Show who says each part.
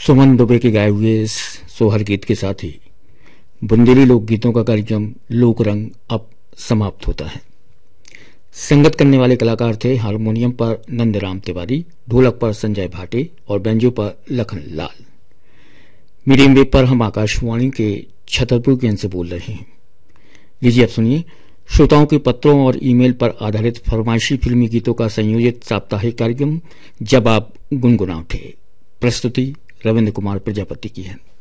Speaker 1: सुमन दुबे के गाए हुए इस सोहर गीत के साथ ही बुंदेली लोकगीतों का कार्यक्रम लोक रंग अब समाप्त होता है। संगत करने वाले कलाकार थे हारमोनियम पर नंदराम तिवारी, ढोलक पर संजय भाटे और बेंजो पर लखन लाल। मीडियम वेव पर हम आकाशवाणी के छतरपुर केंद्र से बोल रहे हैं। लीजिए अब सुनिए श्रोताओं के पत्रों और ईमेल पर आधारित फरमाइशी फिल्मी गीतों का संयोजित साप्ताहिक कार्यक्रम जब आप गुनगुना उठे। प्रस्तुति रविंद्र कुमार प्रजापति की है।